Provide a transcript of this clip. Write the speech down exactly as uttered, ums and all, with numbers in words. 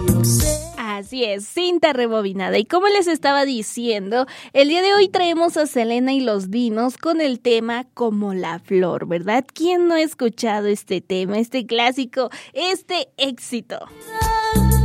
Así es, cinta rebobinada. Y como les estaba diciendo, el día de hoy traemos a Selena y los Dinos con el tema Como la Flor, ¿verdad? ¿Quién no ha escuchado este tema, este clásico, este éxito?